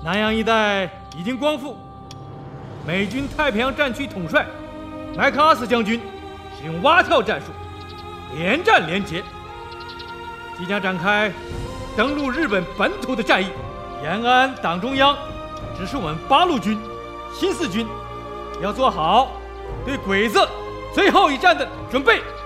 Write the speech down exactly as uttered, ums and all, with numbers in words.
南洋一带已经光复，美军太平洋战区统帅麦克阿瑟将军使用蛙跳战术，连战连捷，即将展开登陆日本本土的战役。延安党中央指示我们八路军、新四军要做好对鬼子最后一战的准备。